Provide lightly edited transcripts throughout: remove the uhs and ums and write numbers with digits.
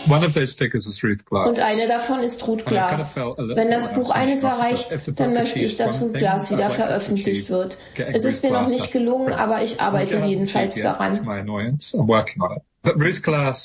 Und eine davon ist Ruth Glass. Wenn das Buch eines erreicht, dann möchte ich, dass Ruth Glass wieder veröffentlicht wird. Es ist mir noch nicht gelungen, aber ich arbeite jedenfalls daran. Ruth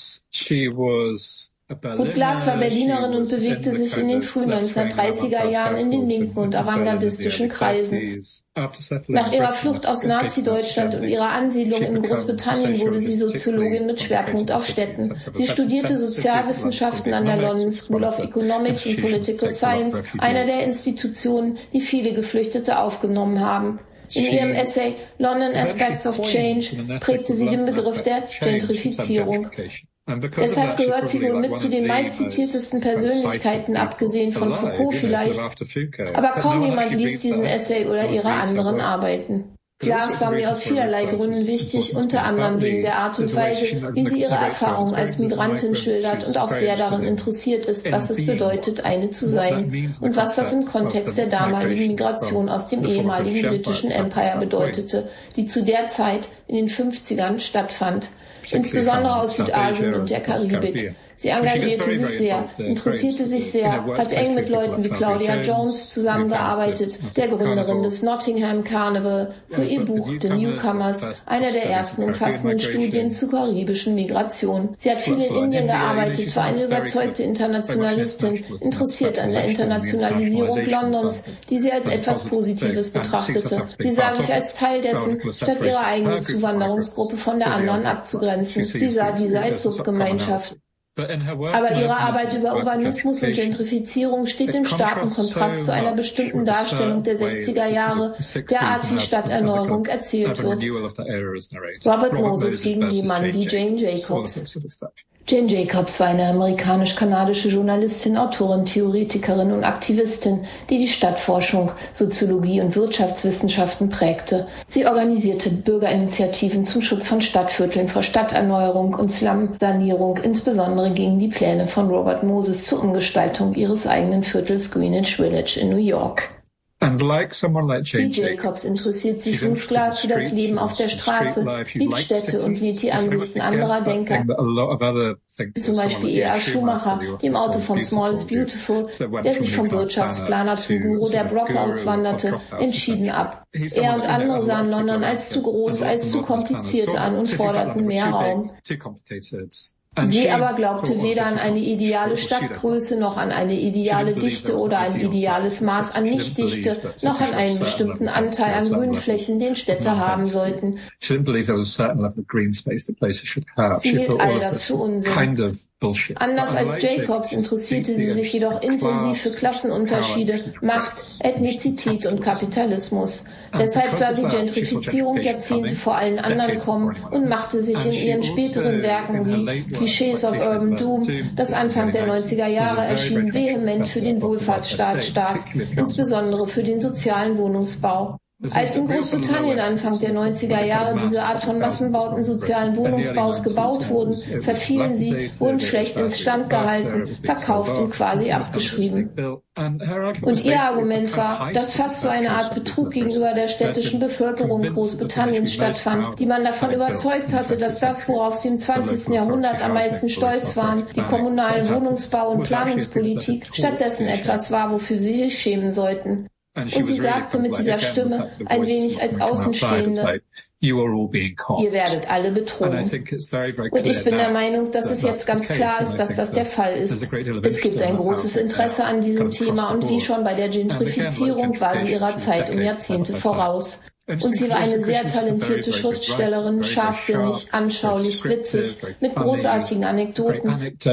Glass war Berlinerin und bewegte sich in den frühen 1930er Jahren in den linken und avantgardistischen Kreisen. Nach ihrer Flucht aus Nazi-Deutschland und ihrer Ansiedlung in Großbritannien wurde sie Soziologin mit Schwerpunkt auf Städten. Sie studierte Sozialwissenschaften an der London School of Economics und Political Science, einer der Institutionen, die viele Geflüchtete aufgenommen haben. In ihrem Essay London Aspects of Change prägte sie den Begriff der Gentrifizierung. Deshalb gehört sie wohl mit zu den meistzitiertesten Persönlichkeiten, abgesehen von Foucault vielleicht. Aber kaum jemand liest diesen Essay oder ihre anderen Arbeiten. Glass war mir aus vielerlei Gründen wichtig, unter anderem wegen der Art und Weise, wie sie ihre Erfahrungen als Migrantin schildert und auch sehr daran interessiert ist, was es bedeutet, eine zu sein und was das im Kontext der damaligen Migration aus dem ehemaligen britischen Empire bedeutete, die zu der Zeit in den 50ern stattfand. Insbesondere aus Südasien und der Karibik. Sie engagierte sich sehr, interessierte sich sehr, hat eng mit Leuten wie Claudia Jones zusammengearbeitet, der Gründerin des Nottingham Carnival, für ihr Buch The Newcomers, einer der ersten umfassenden Studien zu karibischen Migration. Sie hat viel in Indien gearbeitet, war eine überzeugte Internationalistin, interessiert an der Internationalisierung Londons, die sie als etwas Positives betrachtete. Sie sah sich als Teil dessen, statt ihre eigene Zuwanderungsgruppe von der anderen abzugrenzen. Sie sah diese als Subgemeinschaft. Aber ihre Arbeit über Urbanismus und Gentrifizierung steht in starkem Kontrast zu einer bestimmten Darstellung der 60er Jahre, der Art, wie Stadterneuerung erzählt wird. Robert Moses gegen jemanden wie Jane Jacobs. Jane Jacobs war eine amerikanisch-kanadische Journalistin, Autorin, Theoretikerin und Aktivistin, die die Stadtforschung, Soziologie und Wirtschaftswissenschaften prägte. Sie organisierte Bürgerinitiativen zum Schutz von Stadtvierteln vor Stadterneuerung und Slumsanierung, insbesondere gegen die Pläne von Robert Moses zur Umgestaltung ihres eigenen Viertels Greenwich Village in New York. Wie Jacobs interessiert sich Ruth Glass für das Leben auf der Straße, liebt Städte und liebt die Ansichten anderer Denker, zum Beispiel E.A. Schumacher, dem Autor von Small is Beautiful, der sich vom Wirtschaftsplaner zum Guru der Brockouts wanderte, entschieden ab. Er und andere sahen London als zu groß, als zu kompliziert an und forderten mehr Raum. Sie aber glaubte weder an eine ideale Stadtgröße, noch an eine ideale Dichte oder ein ideales Maß an Nichtdichte, noch an einen bestimmten Anteil an Grünflächen, den Städte haben sollten. Sie hielt all das für Unsinn. Anders als Jacobs interessierte sie sich jedoch intensiv für Klassenunterschiede, Macht, Ethnizität und Kapitalismus. Deshalb sah sie Gentrifizierung Jahrzehnte vor allen anderen kommen und machte sich in ihren späteren Werken wie Clichés of Urban Doom, das Anfang der 90er Jahre erschien, vehement für den Wohlfahrtsstaat stark, insbesondere für den sozialen Wohnungsbau. Als in Großbritannien Anfang der 90er Jahre diese Art von Massenbauten sozialen Wohnungsbaus gebaut wurden, verfielen sie, wurden schlecht instand gehalten, verkauft und quasi abgeschrieben. Und ihr Argument war, dass fast so eine Art Betrug gegenüber der städtischen Bevölkerung Großbritanniens stattfand, die man davon überzeugt hatte, dass das, worauf sie im 20. Jahrhundert am meisten stolz waren, die kommunalen Wohnungsbau- und Planungspolitik, stattdessen etwas war, wofür sie sich schämen sollten. Und sie sagte mit dieser Stimme, ein wenig als Außenstehende, ihr werdet alle betrogen. Und ich bin der Meinung, dass es jetzt ganz klar ist, dass das der Fall ist. Es gibt ein großes Interesse an diesem Thema und wie schon bei der Gentrifizierung war sie ihrer Zeit um Jahrzehnte voraus. Und sie war eine sehr talentierte Schriftstellerin, scharfsinnig, anschaulich, witzig, mit großartigen Anekdoten.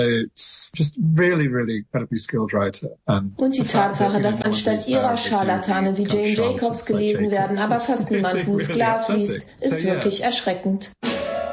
Und die Tatsache, dass anstatt ihrer Scharlatane wie Jane Jacobs gelesen werden, aber fast niemand Ruth Glass liest, ist wirklich erschreckend.